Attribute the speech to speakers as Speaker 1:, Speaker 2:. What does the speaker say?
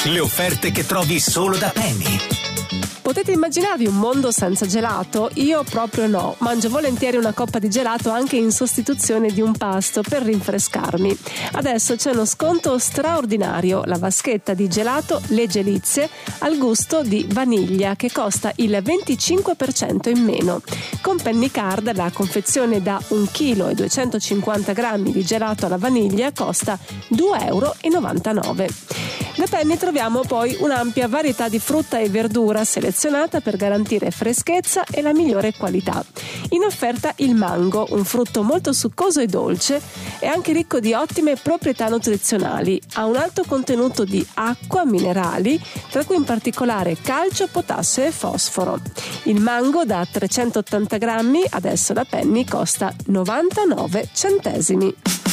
Speaker 1: Le offerte che trovi solo da Penny.
Speaker 2: Potete immaginarvi un mondo senza gelato? Io proprio no. Mangio volentieri una coppa di gelato anche in sostituzione di un pasto per rinfrescarmi. Adesso c'è uno sconto straordinario, la vaschetta di gelato Le Gelizie al gusto di vaniglia che costa il 25% in meno. Con Penny Card la confezione da 1 kg e 250 grammi di gelato alla vaniglia costa €2,99. Da Penny troviamo poi un'ampia varietà di frutta e verdura selezionata per garantire freschezza e la migliore qualità. In offerta il mango, un frutto molto succoso e dolce e anche ricco di ottime proprietà nutrizionali. Ha un alto contenuto di acqua, minerali, tra cui in particolare calcio, potassio e fosforo. Il mango da 380 grammi, adesso da Penny, costa 99 centesimi.